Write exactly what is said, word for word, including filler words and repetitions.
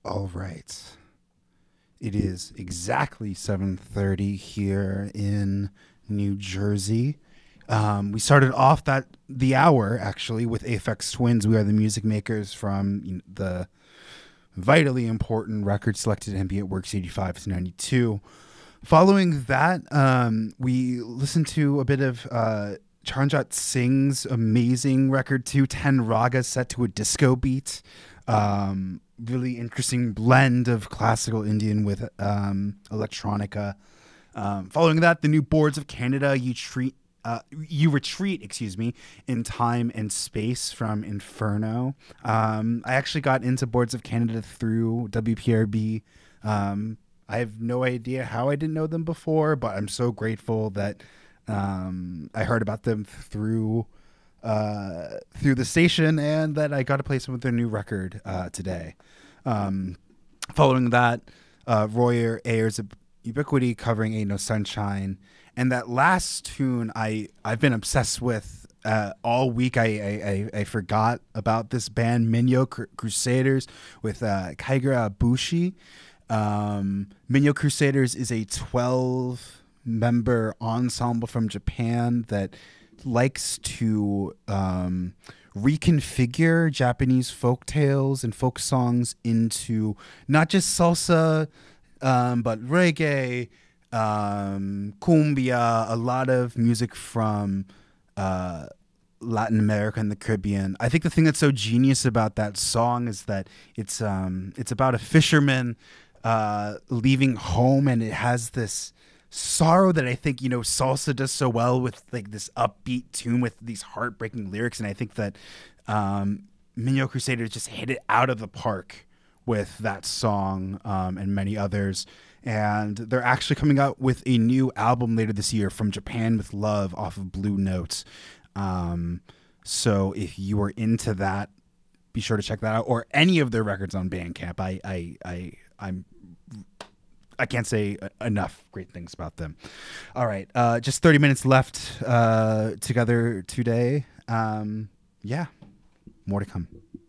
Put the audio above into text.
All right. It is exactly seven thirty here in New Jersey. Um, we started off that the hour actually with Aphex Twins. We are the music makers from you know, the vitally important record selected Ambient Works eighty-five to ninety-two. Following that, um, we listened to a bit of uh, Charanjot Singh's amazing record two, ten Ragas set to a disco beat. Um, really interesting blend of classical Indian with um, electronica. Um, following that, the new Boards of Canada, you treat, uh, you retreat, excuse me, in time and space from Inferno. Um, I actually got into Boards of Canada through W P R B. Um, I have no idea how I didn't know them before, but I'm so grateful that um, I heard about them through uh, through the station, and that I got to play some of their new record uh, today. Um, following that, uh, Royer Ayers of Ubiquity covering Ain't No Sunshine, and that last tune I I've been obsessed with uh, all week. I, I I I forgot about this band Minyo Cru- Crusaders with uh, Kaigra Bushi. Um, Minyo Crusaders is a twelve member ensemble from Japan that likes to um, reconfigure Japanese folk tales and folk songs into not just salsa, um, but reggae, um, cumbia, a lot of music from uh, Latin America and the Caribbean. I think the thing that's so genius about that song is that it's um, it's about a fisherman uh, leaving home, and it has this sorrow that I think, you know, salsa does so well with like this upbeat tune with these heartbreaking lyrics. And I think that um, Minyo Crusaders just hit it out of the park with that song um, and many others. And they're actually coming out with a new album later this year, From Japan with Love, off of Blue Notes. Um, so if you are into that, be sure to check that out, or any of their records on Bandcamp. I, I, I, I'm I can't say enough great things about them. All right. Uh, just thirty minutes left uh, together today. Um, yeah. More to come.